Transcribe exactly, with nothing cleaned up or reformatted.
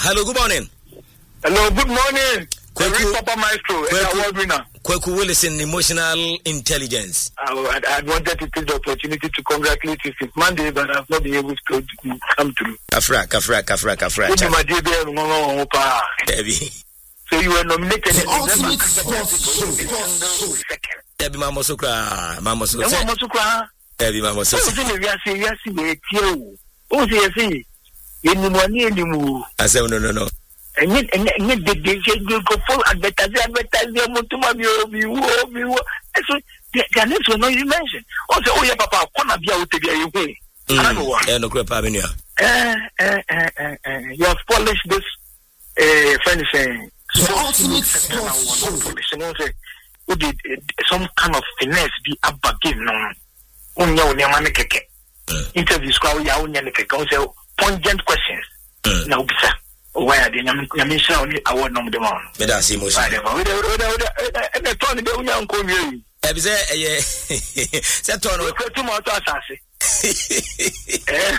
Hello, good morning. Hello, good morning. Kweku Papa Maestro, award winner. Kweku Willison, emotional intelligence. I, I, I wanted to take the opportunity to congratulate you since Monday, but I've not been able to come through. Kafra, Kafra, Kafra, Kafra. So you were nominated in ultimate Debbie Mama Sukra, Mama Sukra. Mama Sukra. Debbie Mama Sukra. We are saying, we are saying, oh, yes, yes. You know, I said, no, no, no. And yet, and yet, they go full advertising, advertising, Mutumabio, Biwo, so the next one you mentioned. Also, oh, yeah, Papa, wanna be out to be away. I don't know what. And no crap, I mean, you have polished this, uh, friend saying, who did some kind of finesse be up again, no, on your name, interviews, call your own Yanika, pungent questions. Now, sir. Where the Yamisha only award number the one. But that's emotion. And the Tony, the young community. Ebize, eh, set on a